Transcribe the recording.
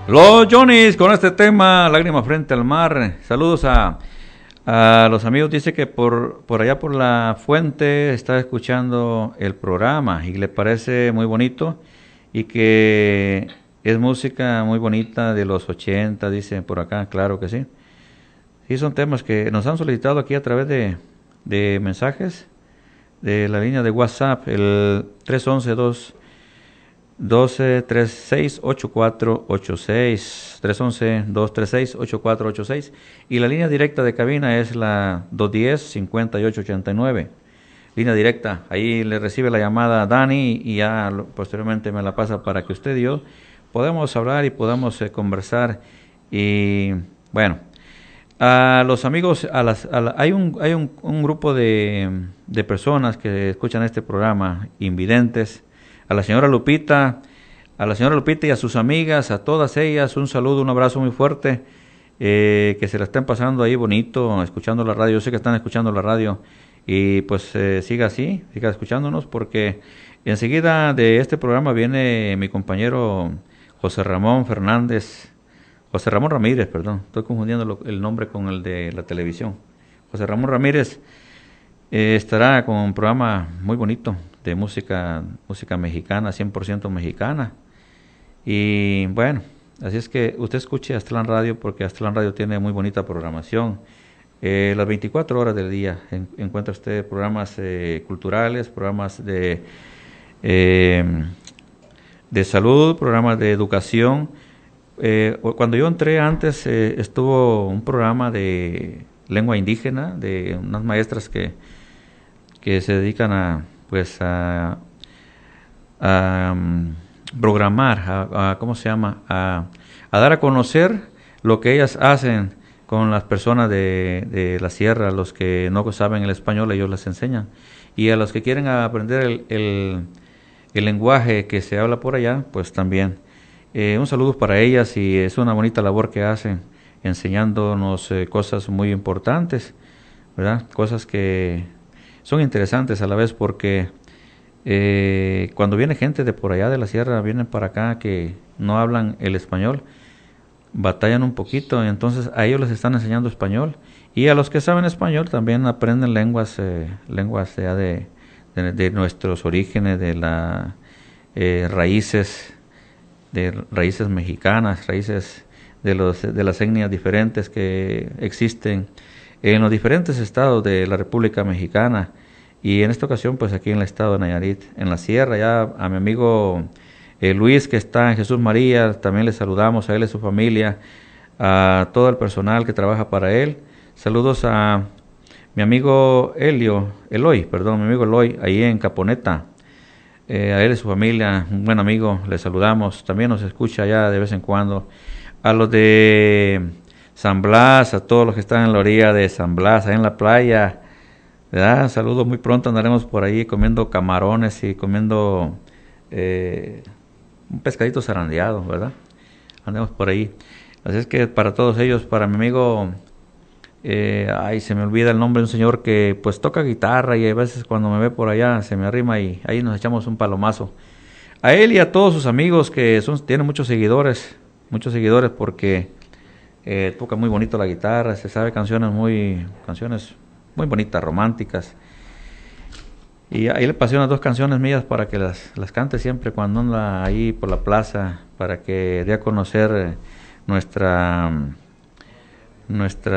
Los Johnny's con este tema, Lágrima frente al mar. Saludos a los amigos. Dice que por allá por la fuente está escuchando el programa y le parece muy bonito y que es música muy bonita de los 80, dice por acá, claro que sí. Sí, son temas que nos han solicitado aquí a través de mensajes de la línea de WhatsApp, el 311-236-8486, 311-236-8486, y la línea directa de cabina es la 210-5889, línea directa. Ahí le recibe la llamada a Dani y ya posteriormente me la pasa para que usted y yo podamos hablar y podamos conversar. Y bueno, a los amigos, hay un grupo de personas que escuchan este programa, invidentes. A la señora Lupita y a sus amigas, a todas ellas, un saludo, un abrazo muy fuerte, que se la estén pasando ahí bonito, escuchando la radio. Yo sé que están escuchando la radio y pues siga así, siga escuchándonos, porque enseguida de este programa viene mi compañero José Ramón Ramírez, perdón, estoy confundiendo el nombre con el de la televisión. José Ramón Ramírez estará con un programa muy bonito de música mexicana, 100% mexicana. Y bueno, así es que usted escuche Aztlán Radio, porque Aztlán Radio tiene muy bonita programación. Las 24 horas del día encuentra usted programas culturales, programas de salud, programas de educación. Cuando yo entré antes estuvo un programa de lengua indígena de unas maestras que se dedican a programar, ¿cómo se llama? A dar a conocer lo que ellas hacen con las personas de la sierra. Los que no saben el español, ellos les enseñan, y a los que quieren aprender el lenguaje que se habla por allá, pues también. Un saludo para ellas, y es una bonita labor que hacen, enseñándonos cosas muy importantes, ¿verdad? Cosas que son interesantes a la vez, porque cuando viene gente de por allá de la sierra, vienen para acá que no hablan el español, batallan un poquito, y entonces a ellos les están enseñando español, y a los que saben español también aprenden lenguas ya de nuestros orígenes, de las raíces mexicanas, raíces de las etnias diferentes que existen en los diferentes estados de la República Mexicana. Y en esta ocasión, pues aquí en el estado de Nayarit, en la sierra. Ya a mi amigo Luis, que está en Jesús María, también le saludamos, a él y a su familia, a todo el personal que trabaja para él. Saludos a mi amigo Eloy, ahí en Caponeta. A él y su familia, un buen amigo, le saludamos. También nos escucha ya de vez en cuando. A los de San Blas, a todos los que están en la orilla de San Blas, ahí en la playa, ¿verdad? Saludos, muy pronto andaremos por ahí comiendo camarones y comiendo un pescadito zarandeado, ¿verdad? Andemos por ahí. Así es que para todos ellos, para mi amigo, se me olvida el nombre de un señor que pues toca guitarra, y a veces cuando me ve por allá se me arrima y ahí nos echamos un palomazo. A él y a todos sus amigos que tienen muchos seguidores porque toca muy bonito la guitarra, se sabe canciones muy bonitas, románticas. Y ahí le pasé unas 2 canciones mías para que las cante siempre cuando anda ahí por la plaza, para que dé a conocer nuestra